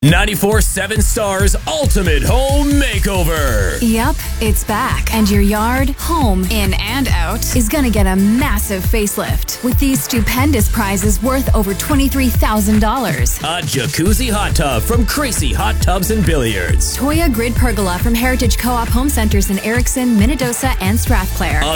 94.7 Stars Ultimate Home Makeover. Yep, it's back. And your yard, home, in and out, is gonna get a massive facelift with these stupendous prizes worth over $23,000. A jacuzzi hot tub from Crazy Hot Tubs and Billiards. Toya Grid Pergola from Heritage Co-op Home Centers in Erickson, Minnedosa, and Strathclair.